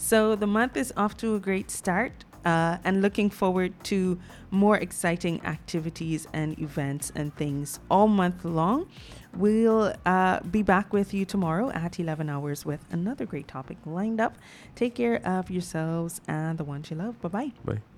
So the month is off to a great start. And looking forward to more exciting activities and events and things all month long. We'll be back with you tomorrow at 11 hours with another great topic lined up. Take care of yourselves and the ones you love. Bye-bye. Bye.